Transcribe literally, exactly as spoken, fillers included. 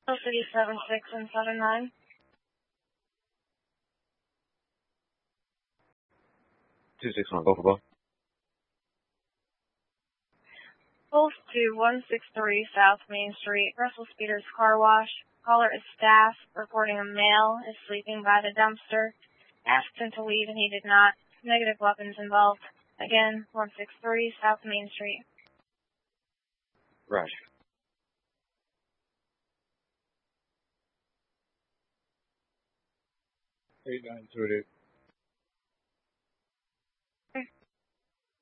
City seven six and seven nine. two six one, go for both. Both to one six three South Main Street, Russell Speeders Car Wash. Caller is staff, reporting a male is sleeping by the dumpster. Asked him to leave and he did not. Negative weapons involved. Again, one six three South Main Street. Roger. eight nine two eight.